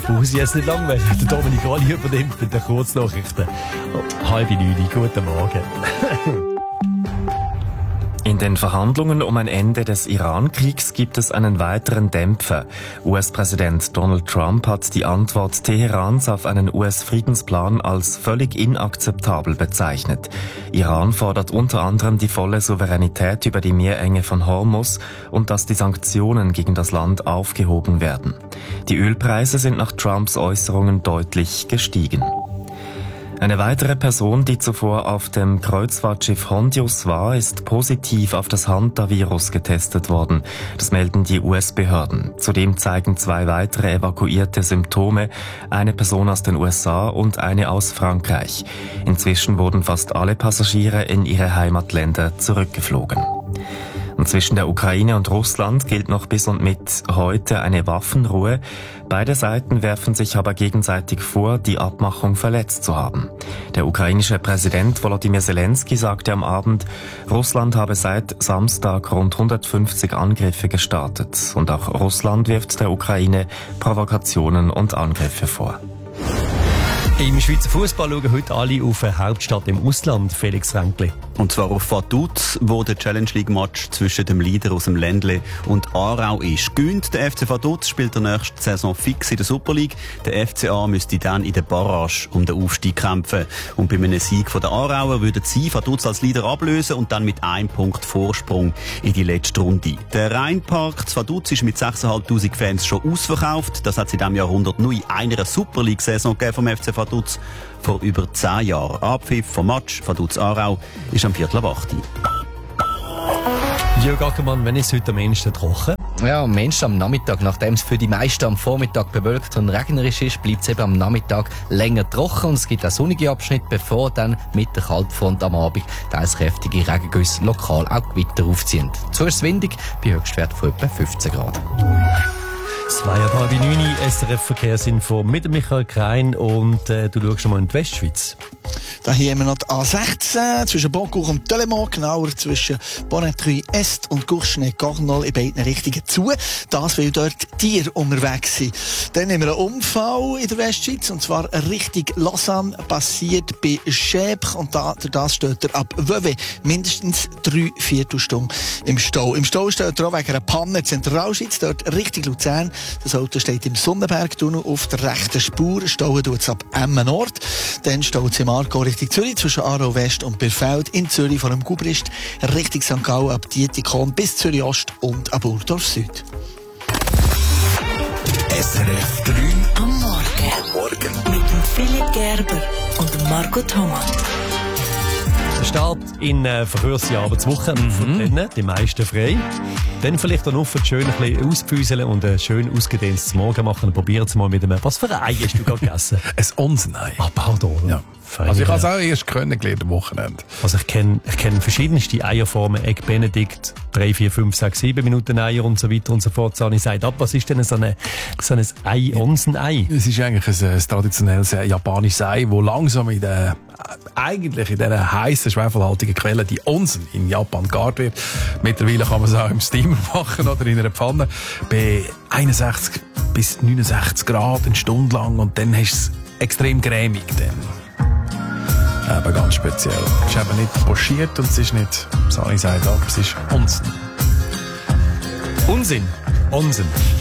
brauchen Sie jetzt nicht lang, weil der Dominik Olli übernimmt mit den Kurznachrichten. 8:30. Guten Morgen. In den Verhandlungen um ein Ende des Iran-Kriegs gibt es einen weiteren Dämpfer. US-Präsident Donald Trump hat die Antwort Teherans auf einen US-Friedensplan als völlig inakzeptabel bezeichnet. Iran fordert unter anderem die volle Souveränität über die Meerenge von Hormuz und dass die Sanktionen gegen das Land aufgehoben werden. Die Ölpreise sind nach Trumps Äußerungen deutlich gestiegen. Eine weitere Person, die zuvor auf dem Kreuzfahrtschiff Hondius war, ist positiv auf das Hantavirus getestet worden. Das melden die US-Behörden. Zudem zeigen 2 weitere Evakuierte Symptome, eine Person aus den USA und eine aus Frankreich. Inzwischen wurden fast alle Passagiere in ihre Heimatländer zurückgeflogen. Und zwischen der Ukraine und Russland gilt noch bis und mit heute eine Waffenruhe. Beide Seiten werfen sich aber gegenseitig vor, die Abmachung verletzt zu haben. Der ukrainische Präsident Volodymyr Zelensky sagte am Abend, Russland habe seit Samstag rund 150 Angriffe gestartet. Und auch Russland wirft der Ukraine Provokationen und Angriffe vor. Im Schweizer Fußball schauen heute alle auf eine Hauptstadt im Ausland, Felix Ränkli. Und zwar auf Vaduz, wo der Challenge League Match zwischen dem Leader aus dem Ländle und Aarau ist. Gönnt der FC Vaduz, spielt der nächste Saison fix in der Super League. Der FCA müsste dann in der Barrage um den Aufstieg kämpfen. Und bei einem Sieg von der Aarauer würden sie Vaduz als Leader ablösen und dann mit 1 Punkt Vorsprung in die letzte Runde. Der Rheinpark zu Vaduz ist mit 6'500 Fans schon ausverkauft. Das hat es in diesem Jahrhundert nur in einer Super League-Saison gegeben vom FC Vaduz. Vor über 10 Jahren. Abpfiff vom Match Vaduz-Aarau ist am 7:45. Jörg Ackermann, wenn ist es heute am ehesten trocken? Ja, am ehesten am Nachmittag. Nachdem es für die meisten am Vormittag bewölkt und regnerisch ist, bleibt es eben am Nachmittag länger trocken und es gibt auch sonnige Abschnitte, bevor dann mit der Kaltfront am Abend teils kräftige Regengüsse lokal auch Gewitter aufziehen. So ist es windig, bei Höchstwert von etwa 15 Grad. 8:30, SRF-Verkehrsinfo mit Michael Krein und du schaust schon mal in die Westschweiz. Da hier haben wir noch die A16 zwischen Boncourt und Delemont, genauer zwischen Bonnetreuil-Est und Courchenay-Cornol in beiden Richtungen zu. Das, weil dort Tiere unterwegs sind. Dann haben wir einen Unfall in der Westschweiz, und zwar Richtung Lausanne, passiert bei Schäbch, und das steht er ab Vevey mindestens 3 Viertelstunden im Stau. Im Stau steht er auch wegen einer Panne in Zentralschweiz, dort Richtung Luzern. Das Auto steht im Sonnenbergtunnel auf der rechten Spur, stauen tut es ab Emmen Nord. Dann staut es im Aargau Richtung Zürich zwischen Aarau West und Birfeld, in Zürich vor dem Gubrist, Richtung St. Gallen ab Dietikon bis Zürich Ost und ab Burgdorf Süd. SRF 3 am Morgen. Mit dem Philipp Gerber und dem Marco Thomas. Der Start in verkürzte Arbeitswoche, die meisten frei. Dann vielleicht auch noch schön ein bisschen auspfüseln und ein schön ausgedehntes Morgen machen. Und probieren Sie mal mit einem, was für ein Ei hast du gerade gegessen? Ein Onsenei. Ah, pardon. Ja. Also ich habe es auch erst kennengelernt am Wochenende. Also ich kenne verschiedenste Eierformen, Egg Benedict, 3, 4, 5, 6, 7 Minuten Eier und so weiter und so fort. Sani sagt ab, was ist denn so ein Ei, Onsenei? Es ist eigentlich ein traditionelles japanisches Ei, das langsam in dieser heissen, schwefelhaltigen Quelle, die Onsen in Japan, gegart wird. Mittlerweile kann man es auch im Steamer machen oder in einer Pfanne bei 61 bis 69 Grad eine Stunde lang, und dann hast du es extrem cremig. Aber ganz speziell. Es ist eben nicht pochiert und es ist nicht, Sani sagt ab, es ist Onsen. Unsinn.